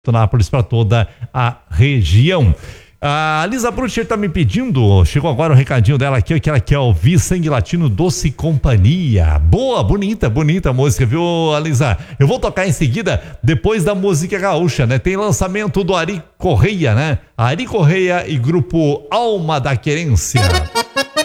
Nápoles para toda a região. A Lisa Brutcher tá me pedindo, chegou agora o recadinho dela aqui, que ela quer ouvir Sangue Latino, Doce Companhia. Boa, bonita música, viu, Lisa? Eu vou tocar em seguida, depois da música gaúcha, né? Tem lançamento do Ari Correia, né? Ari Correia e grupo Alma da Querência.